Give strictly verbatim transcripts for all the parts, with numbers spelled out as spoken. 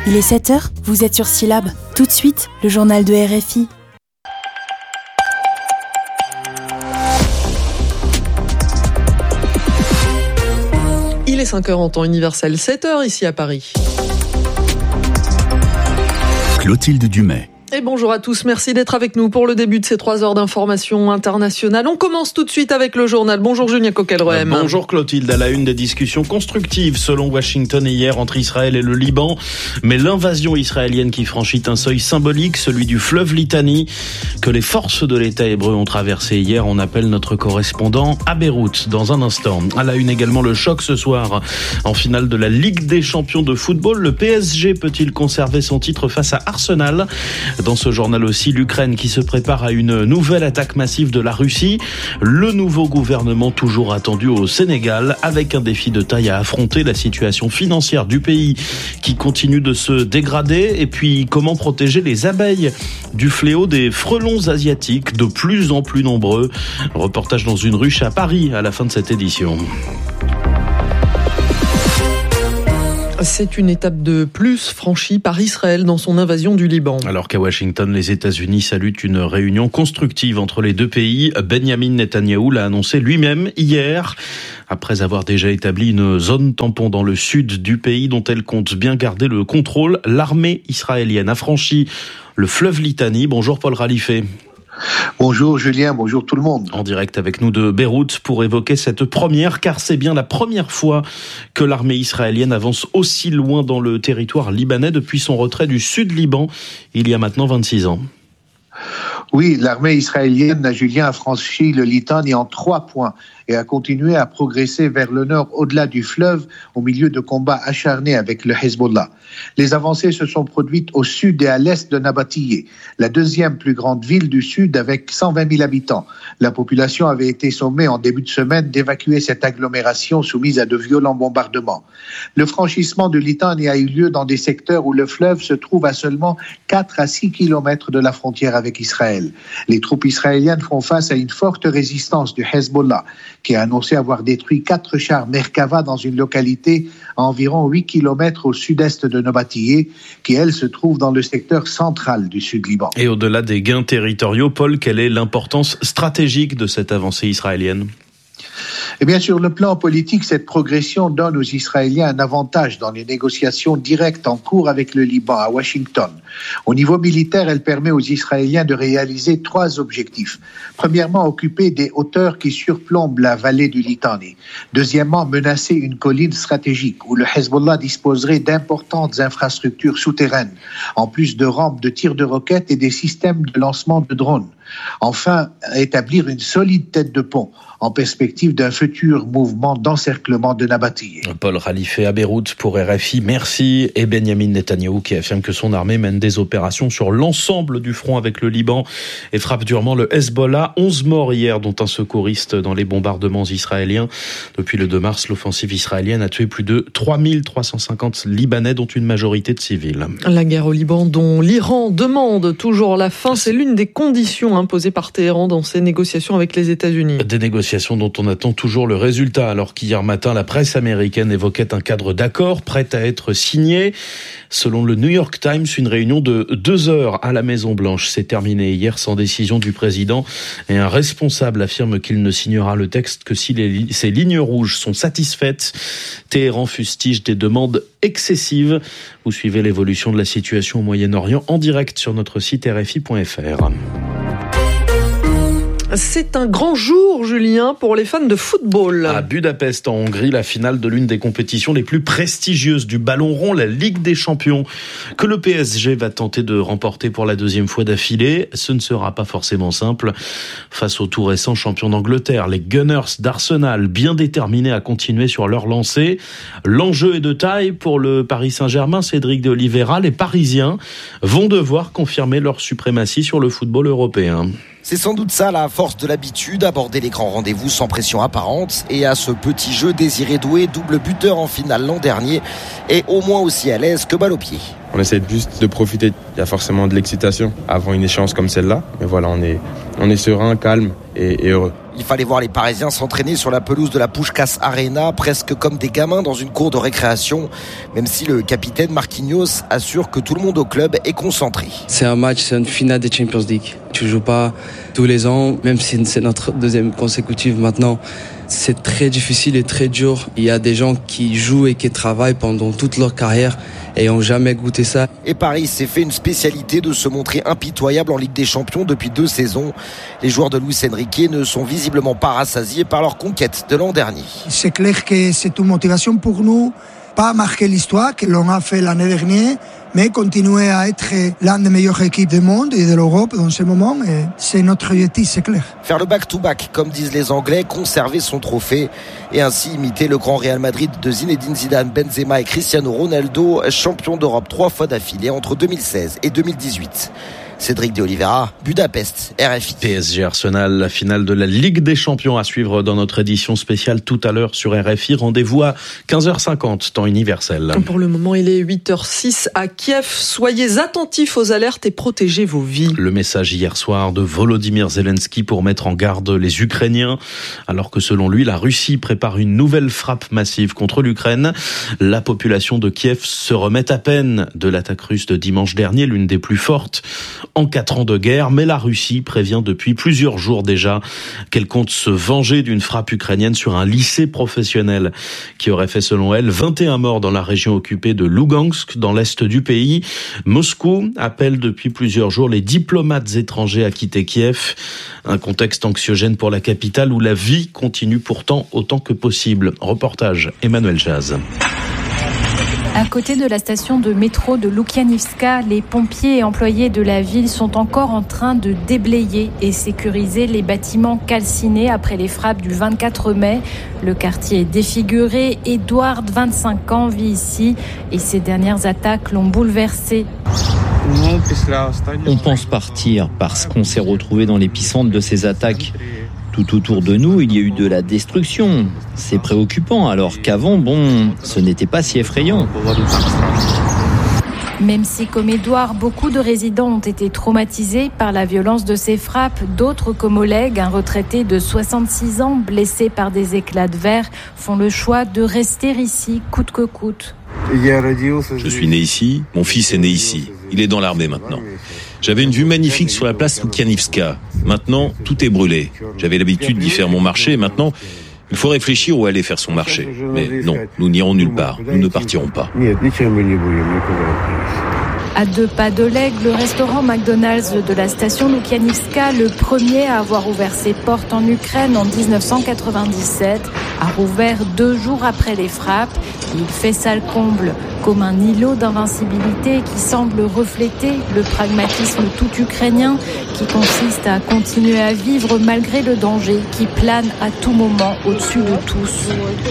Il est sept heures, vous êtes sur Syllab. Tout de suite, le journal de R F I. Il est cinq heures en temps universel, sept heures ici à Paris. Clotilde Dumais. Et bonjour à tous, merci d'être avec nous pour le début de ces trois heures d'information internationale. On commence tout de suite avec le journal. Bonjour Julien Coquelroem. Bonjour Clotilde, à la une des discussions constructives selon Washington hier entre Israël et le Liban. Mais l'invasion israélienne qui franchit un seuil symbolique, celui du fleuve Litani, que les forces de l'État hébreu ont traversé hier. On appelle notre correspondant à Beyrouth dans un instant. À la une également le choc ce soir en finale de la Ligue des champions de football. Le P S G peut-il conserver son titre face à Arsenal ? Dans ce journal aussi, l'Ukraine qui se prépare à une nouvelle attaque massive de la Russie. Le nouveau gouvernement toujours attendu au Sénégal avec un défi de taille à affronter, la situation financière du pays qui continue de se dégrader. Et puis, comment protéger les abeilles du fléau des frelons asiatiques de plus en plus nombreux. Reportage dans une ruche à Paris à la fin de cette édition. C'est une étape de plus franchie par Israël dans son invasion du Liban. Alors qu'à Washington, les États-Unis saluent une réunion constructive entre les deux pays. Benjamin Netanyahou l'a annoncé lui-même hier, après avoir déjà établi une zone tampon dans le sud du pays dont elle compte bien garder le contrôle. L'armée israélienne a franchi le fleuve Litani. Bonjour Paul Ralifé. Bonjour Julien, bonjour tout le monde. En direct avec nous de Beyrouth pour évoquer cette première, car c'est bien la première fois que l'armée israélienne avance aussi loin dans le territoire libanais depuis son retrait du sud-Liban il y a maintenant vingt-six ans. Oui, l'armée israélienne, Julien, a franchi le Litani en trois points et a continué à progresser vers le nord au-delà du fleuve au milieu de combats acharnés avec le Hezbollah. Les avancées se sont produites au sud et à l'est de Nabatiyeh, la deuxième plus grande ville du sud avec cent vingt mille habitants. La population avait été sommée en début de semaine d'évacuer cette agglomération soumise à de violents bombardements. Le franchissement du Litani a eu lieu dans des secteurs où le fleuve se trouve à seulement quatre à six kilomètres de la frontière avec Israël. Les troupes israéliennes font face à une forte résistance du Hezbollah, qui a annoncé avoir détruit quatre chars Merkava dans une localité à environ huit kilomètres au sud-est de Nabatiyeh, qui, elle, se trouve dans le secteur central du Sud-Liban. Et au-delà des gains territoriaux, Paul, quelle est l'importance stratégique de cette avancée israélienne ? Et bien, sur le plan politique, cette progression donne aux Israéliens un avantage dans les négociations directes en cours avec le Liban à Washington. Au niveau militaire, elle permet aux Israéliens de réaliser trois objectifs. Premièrement, occuper des hauteurs qui surplombent la vallée du Litani. Deuxièmement, menacer une colline stratégique où le Hezbollah disposerait d'importantes infrastructures souterraines, en plus de rampes de tir de roquettes et des systèmes de lancement de drones. Enfin, établir une solide tête de pont en perspective d'un futur mouvement d'encerclement de Nabatiyeh. Paul Ralifé à Beyrouth pour R F I, merci. Et Benjamin Netanyahou qui affirme que son armée mène des opérations sur l'ensemble du front avec le Liban et frappe durement le Hezbollah. onze morts hier, dont un secouriste dans les bombardements israéliens. Depuis le deux mars, l'offensive israélienne a tué plus de trois mille trois cent cinquante Libanais, dont une majorité de civils. La guerre au Liban, dont l'Iran demande toujours la fin, c'est l'une des conditions imposées par Téhéran dans ses négociations avec les États-Unis. Des négociations dont on attend toujours le résultat, alors qu'hier matin, la presse américaine évoquait un cadre d'accord prêt à être signé. Selon le New York Times, une réunion de deux heures à la Maison-Blanche s'est terminée hier sans décision du président, et un responsable affirme qu'il ne signera le texte que si les, ces lignes rouges sont satisfaites. Téhéran fustige des demandes excessives. Vous suivez l'évolution de la situation au Moyen-Orient en direct sur notre site R F I point F R. C'est un grand jour, Julien, pour les fans de football. À Budapest, en Hongrie, la finale de l'une des compétitions les plus prestigieuses du ballon rond, la Ligue des champions, que le P S G va tenter de remporter pour la deuxième fois d'affilée. Ce ne sera pas forcément simple face au tout récent champion d'Angleterre, les Gunners d'Arsenal, bien déterminés à continuer sur leur lancée. L'enjeu est de taille pour le Paris Saint-Germain. Cédric de Oliveira, les Parisiens vont devoir confirmer leur suprématie sur le football européen. C'est sans doute ça la force de l'habitude, aborder les grands rendez-vous sans pression apparente, et à ce petit jeu, Désiré Doué, double buteur en finale l'an dernier, est au moins aussi à l'aise que balle au pied. On essaie juste de profiter, il y a forcément de l'excitation avant une échéance comme celle-là, mais voilà, on est, on est serein, calme et, et heureux. Il fallait voir les Parisiens s'entraîner sur la pelouse de la Puskás Arena, presque comme des gamins dans une cour de récréation, même si le capitaine Marquinhos assure que tout le monde au club est concentré. C'est un match, c'est une finale des Champions League. Tu joues pas tous les ans, même si c'est notre deuxième consécutive maintenant. C'est très difficile et très dur. Il y a des gens qui jouent et qui travaillent pendant toute leur carrière et n'ont jamais goûté ça. Et Paris s'est fait une spécialité de se montrer impitoyable en Ligue des Champions depuis deux saisons. Les joueurs de Luis Enrique ne sont visiblement pas rassasiés par leur conquête de l'an dernier. C'est clair que c'est une motivation pour nous, pas marquer l'histoire que l'on a fait l'année dernière, mais continuer à être l'une des meilleures équipes du monde et de l'Europe dans ce moment. Et c'est notre objectif, c'est clair. Faire le back-to-back, comme disent les Anglais, conserver son trophée et ainsi imiter le grand Real Madrid de Zinedine Zidane, Benzema et Cristiano Ronaldo, champion d'Europe trois fois d'affilée entre deux mille seize et deux mille dix-huit. Cédric de Oliveira, Budapest, R F I. P S G Arsenal, la finale de la Ligue des Champions à suivre dans notre édition spéciale tout à l'heure sur R F I. Rendez-vous à quinze heures cinquante, temps universel. Pour le moment, il est huit heures six à Kiev. Soyez attentifs aux alertes et protégez vos vies. Le message hier soir de Volodymyr Zelensky pour mettre en garde les Ukrainiens, alors que selon lui, la Russie prépare une nouvelle frappe massive contre l'Ukraine. La population de Kiev se remet à peine de l'attaque russe de dimanche dernier, l'une des plus fortes en quatre ans de guerre, mais la Russie prévient depuis plusieurs jours déjà qu'elle compte se venger d'une frappe ukrainienne sur un lycée professionnel qui aurait fait, selon elle, vingt et un morts dans la région occupée de Lugansk, dans l'est du pays. Moscou appelle depuis plusieurs jours les diplomates étrangers à quitter Kiev. Un contexte anxiogène pour la capitale où la vie continue pourtant autant que possible. Reportage Emmanuel Jazz. À côté de la station de métro de Loukianivska, les pompiers et employés de la ville sont encore en train de déblayer et sécuriser les bâtiments calcinés après les frappes du vingt-quatre mai. Le quartier est défiguré. Edouard, vingt-cinq ans, vit ici et ces dernières attaques l'ont bouleversé. On pense partir parce qu'on s'est retrouvé dans l'épicentre de ces attaques. Tout autour de nous, il y a eu de la destruction. C'est préoccupant, alors qu'avant, bon, ce n'était pas si effrayant. Même si, comme Édouard, beaucoup de résidents ont été traumatisés par la violence de ces frappes, d'autres, comme Oleg, un retraité de soixante-six ans, blessé par des éclats de verre, font le choix de rester ici, coûte que coûte. Je suis né ici, mon fils est né ici. Il est dans l'armée maintenant. J'avais une vue magnifique sur la place Loukianivska. Maintenant, tout est brûlé. J'avais l'habitude d'y faire mon marché. Maintenant, il faut réfléchir où aller faire son marché. Mais non, nous n'irons nulle part. Nous ne partirons pas. À deux pas d'Oleg, le restaurant McDonald's de la station Loukianivska, le premier à avoir ouvert ses portes en Ukraine en dix-neuf cent quatre-vingt-dix-sept, a rouvert deux jours après les frappes. Il fait salle comble, comme un îlot d'invincibilité qui semble refléter le pragmatisme tout ukrainien qui consiste à continuer à vivre malgré le danger qui plane à tout moment au-dessus de tous.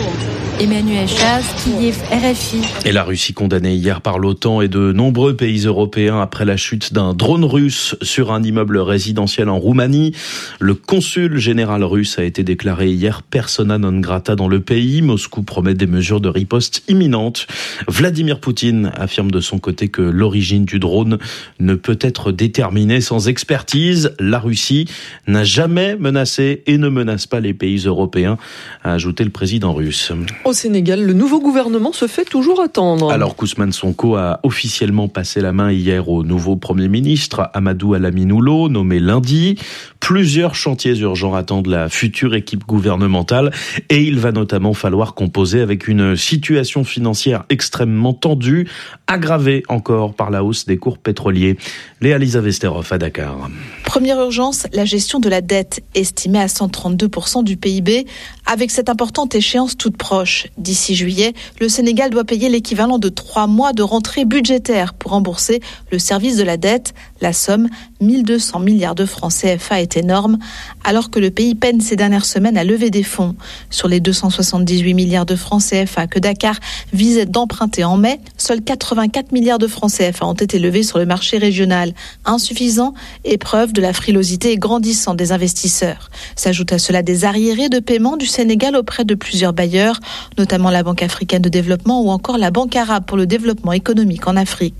Emmanuel Chaz, Kiev, R F I. Et la Russie condamnée hier par l'OTAN et de nombreux pays européens après la chute d'un drone russe sur un immeuble résidentiel en Roumanie. Le consul général russe a été déclaré hier persona non grata dans le pays. Moscou promet des mesures de riposte imminentes. Vladimir Poutine affirme de son côté que l'origine du drone ne peut être déterminée sans expertise. La Russie n'a jamais menacé et ne menace pas les pays européens, a ajouté le président russe. Au Sénégal, le nouveau gouvernement se fait toujours attendre. Alors qu'Ousmane Sonko a officiellement passé la main hier au nouveau Premier ministre, Amadou Alaminoulo, nommé lundi. Plusieurs chantiers urgents attendent la future équipe gouvernementale et il va notamment falloir composer avec une situation financière extrêmement tendue, aggravée encore par la hausse des cours pétroliers. Léa-Lisa Vesterhoff à Dakar. Première urgence, la gestion de la dette, estimée à cent trente-deux pour cent du P I B, avec cette importante échéance toute proche. D'ici juillet, le Sénégal doit payer l'équivalent de trois mois de rentrée budgétaire pour rembourser le service de la dette. La somme, mille deux cents milliards de francs C F A, est énorme, alors que le pays peine ces dernières semaines à lever des fonds. Sur les deux cent soixante-dix-huit milliards de francs C F A que Dakar visait d'emprunter en mai, seuls quatre-vingt-quatre milliards de francs C F A ont été levés sur le marché régional. Insuffisant et preuve de la frilosité grandissante des investisseurs. S'ajoute à cela des arriérés de paiement du Sénégal auprès de plusieurs bailleurs, notamment la Banque africaine de développement ou encore la Banque arabe pour le développement économique en Afrique.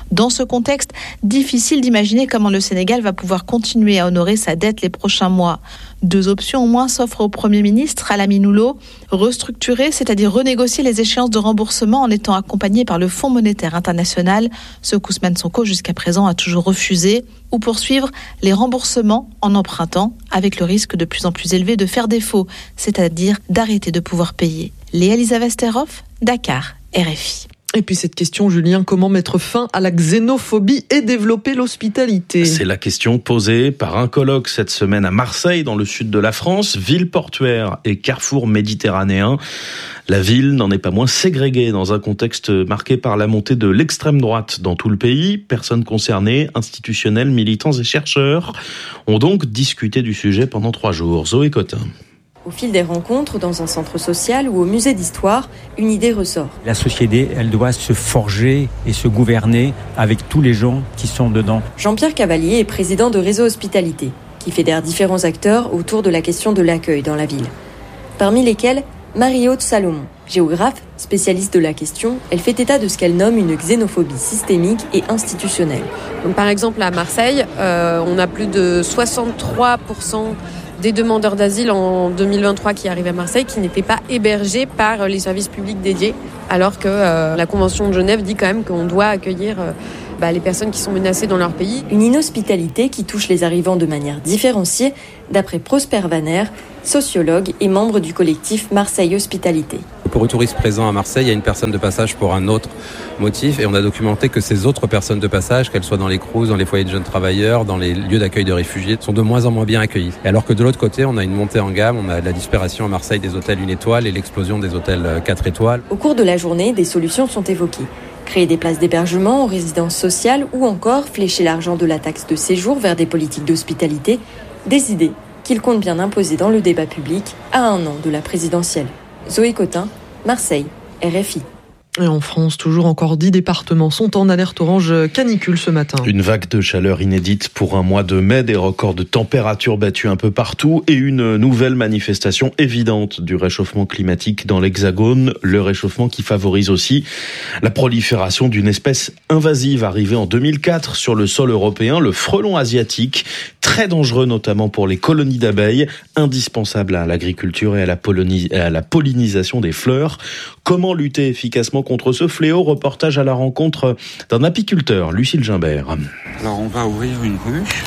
Dans ce contexte, difficile d'imaginer comment le Sénégal va pouvoir continuer à honorer sa dette les prochains mois. Deux options au moins s'offrent au Premier ministre, Alamine Oulo. Restructurer, c'est-à-dire renégocier les échéances de remboursement en étant accompagné par le Fonds monétaire international, ce qu'Ousmane Sonko jusqu'à présent a toujours refusé. Ou poursuivre les remboursements en empruntant, avec le risque de plus en plus élevé de faire défaut, c'est-à-dire d'arrêter de pouvoir payer. Léa Lisa Vesterhoff, Dakar, R F I. Et puis cette question, Julien, comment mettre fin à la xénophobie et développer l'hospitalité ? C'est la question posée par un colloque cette semaine à Marseille, dans le sud de la France, ville portuaire et carrefour méditerranéen. La ville n'en est pas moins ségrégée dans un contexte marqué par la montée de l'extrême droite dans tout le pays. Personnes concernées, institutionnels, militants et chercheurs ont donc discuté du sujet pendant trois jours. Zoé Cotin. Au fil des rencontres, dans un centre social ou au musée d'histoire, une idée ressort. La société, elle doit se forger et se gouverner avec tous les gens qui sont dedans. Jean-Pierre Cavalier est président de Réseau Hospitalité, qui fédère différents acteurs autour de la question de l'accueil dans la ville. Parmi lesquels, Marie-Aude Salomon. Géographe, spécialiste de la question, elle fait état de ce qu'elle nomme une xénophobie systémique et institutionnelle. Donc, par exemple, à Marseille, euh, on a plus de soixante-trois pour cent des demandeurs d'asile en deux mille vingt-trois qui arrivaient à Marseille qui n'étaient pas hébergés par les services publics dédiés, alors que euh, la Convention de Genève dit quand même qu'on doit accueillir euh, bah, les personnes qui sont menacées dans leur pays. Une inhospitalité qui touche les arrivants de manière différenciée, d'après Prosper Vaner, sociologue et membre du collectif Marseille Hospitalité. Pour le touriste présent à Marseille, il y a une personne de passage pour un autre motif et on a documenté que ces autres personnes de passage, qu'elles soient dans les crous, dans les foyers de jeunes travailleurs, dans les lieux d'accueil de réfugiés, sont de moins en moins bien accueillies. Et alors que de l'autre côté, on a une montée en gamme, on a la disparition à Marseille des hôtels une étoile et l'explosion des hôtels quatre étoiles. Au cours de la journée, des solutions sont évoquées. Créer des places d'hébergement aux résidences sociales ou encore flécher l'argent de la taxe de séjour vers des politiques d'hospitalité, des idées qu'il compte bien imposer dans le débat public à un an de la présidentielle. Zoé Cotin, Marseille, R F I. Et en France, toujours encore dix départements sont en alerte orange canicule ce matin. Une vague de chaleur inédite pour un mois de mai, des records de température battus un peu partout et une nouvelle manifestation évidente du réchauffement climatique dans l'Hexagone. Le réchauffement qui favorise aussi la prolifération d'une espèce invasive arrivée en deux mille quatre sur le sol européen, le frelon asiatique, très dangereux notamment pour les colonies d'abeilles, indispensable à l'agriculture et à la, poloni- à la pollinisation des fleurs. Comment lutter efficacement contre ce fléau ? Reportage à la rencontre d'un apiculteur, Lucille Gimbert. Alors on va ouvrir une ruche.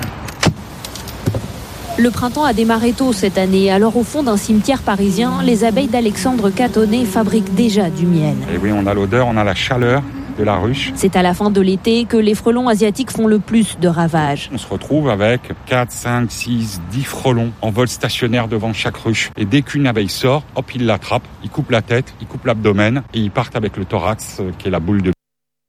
Le printemps a démarré tôt cette année. Alors au fond d'un cimetière parisien, les abeilles d'Alexandre Catonnet fabriquent déjà du miel. Et oui, on a l'odeur, on a la chaleur de la ruche. C'est à la fin de l'été que les frelons asiatiques font le plus de ravages. On se retrouve avec quatre, cinq, six, dix frelons en vol stationnaire devant chaque ruche. Et dès qu'une abeille sort, hop, ils l'attrapent, ils coupent la tête, ils coupent l'abdomen et ils partent avec le thorax euh, qui est la boule de...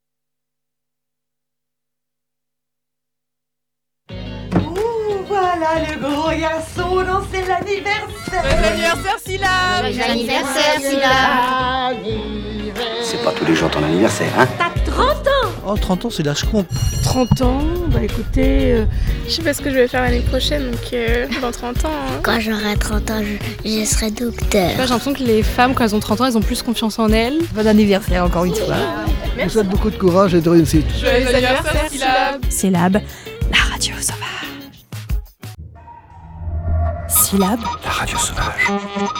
Voilà le gros garçon, non, c'est l'anniversaire. Joyeux anniversaire, Syllab. Joyeux anniversaire, Syllab. C'est pas tous les jours ton anniversaire, hein? T'as trente ans. Oh, trente ans, c'est l'âge con. trente ans, bah écoutez, euh, je sais pas ce que je vais faire l'année prochaine, donc euh, dans trente ans... Hein. Quand j'aurai trente ans, je, je serai docteur. J'ai l'impression que les femmes, quand elles ont trente ans, elles ont plus confiance en elles. Bon anniversaire encore une fois. Je vous souhaite beaucoup de courage et de réussite. Joyeux anniversaire, Syllab. Syllab, la radio sauvage. Syllab, la radio sauvage.